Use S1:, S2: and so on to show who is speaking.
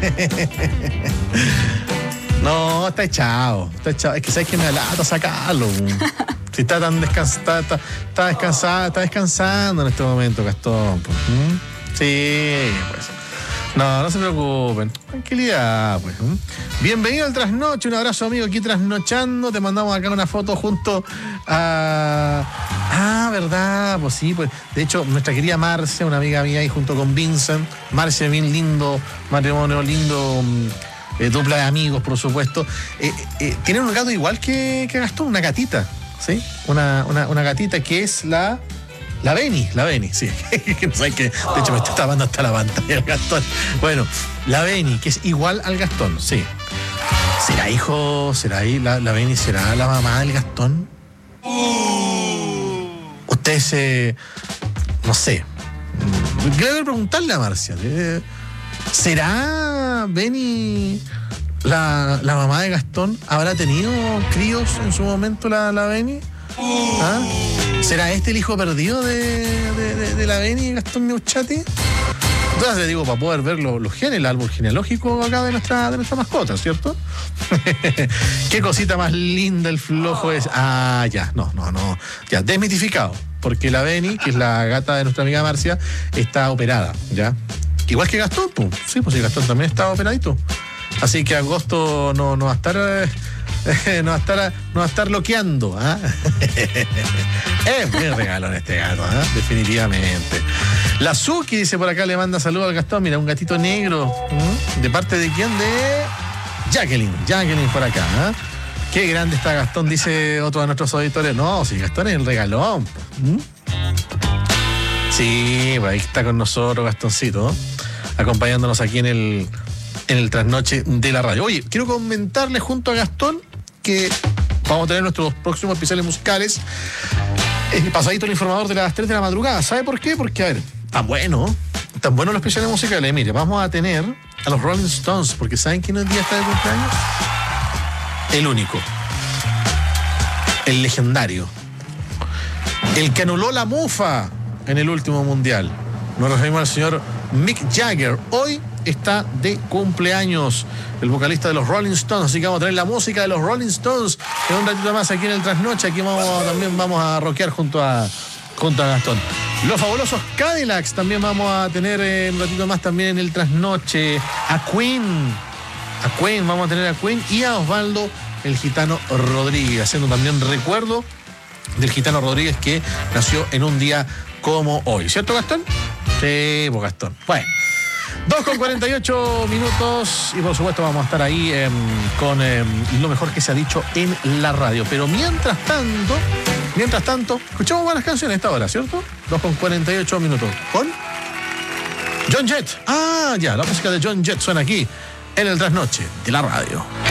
S1: No, está echado. Es que sabes que me alata sacarlo. Si está tan descansado, está descansando en este momento, Gastón. Sí, pues. No se preocupen. Tranquilidad, pues. Bienvenido al Trasnoche. Un abrazo, amigo, aquí trasnochando. Te mandamos acá una foto junto a... ¿verdad? Pues sí, pues. De hecho, nuestra querida Marcia, una amiga mía, ahí junto con Vincent. Marcia, bien lindo, matrimonio lindo, dupla de amigos, por supuesto. Tienen un gato igual que Gastón, una gatita, ¿sí? Una gatita que es la Beni, sí. No sé qué. De hecho, me está tapando hasta la pantalla el Gastón. Bueno, la Beni, que es igual al Gastón, sí. ¿Será hijo? ¿Será ahí la Beni? ¿Será la mamá del Gastón? Ustedes, no sé. Quiero preguntarle a Marcia. ¿Será Beni la mamá de Gastón? ¿Habrá tenido críos en su momento la Beni? ¿Ah? ¿Será este el hijo perdido de la Beni, Gastón Neuchati? Entonces le digo, para poder ver los genes, el árbol genealógico acá de nuestra mascota, ¿cierto? Qué cosita más linda el flojo es. Ya, no. Ya, desmitificado. Porque la Beni, que es la gata de nuestra amiga Marcia, está operada, ¿ya? Igual que Gastón, pues. Sí, pues sí, Gastón también está operadito. Así que agosto no va a estar... no va a estar loqueando, ¿ah? Es muy regalón este gato, ¿ah? Definitivamente. La Suki dice por acá, le manda saludos al Gastón. Mira, un gatito negro. ¿De parte de quién? De Jacqueline por acá, ¿ah? Qué grande está Gastón, dice otro de nuestros auditores. No, si Gastón es el regalón. Sí, pues ahí está con nosotros Gastoncito, acompañándonos aquí en el trasnoche de la radio. Oye, quiero comentarle junto a Gastón que vamos a tener nuestros próximos especiales musicales. Pasadito el informador de las 3 de la madrugada. ¿Sabe por qué? Porque, a ver, tan buenos los especiales musicales. Mire, vamos a tener a los Rolling Stones, porque ¿saben quién hoy día está de cumpleaños? El único. El legendario. El que anuló la mufa en el último mundial. Nos referimos al señor Mick Jagger. Hoy está de cumpleaños el vocalista de los Rolling Stones, así que vamos a tener la música de los Rolling Stones en un ratito más aquí en el Trasnoche. Aquí también vamos a rockear junto a Gastón. Los fabulosos Cadillacs también vamos a tener un ratito más también en el Trasnoche. A Queen, vamos a tener a Queen y a Osvaldo el Gitano Rodríguez, haciendo también recuerdo del Gitano Rodríguez que nació en un día como hoy, ¿cierto, Gastón? Sí, pues Gastón. Bueno, 2:48 minutos y por supuesto vamos a estar ahí con lo mejor que se ha dicho en la radio. Pero mientras tanto, escuchamos buenas canciones a esta hora, ¿cierto? 2:48 minutos. ¿Con? John Jett. La música de John Jett suena aquí en el Trasnoche de la radio.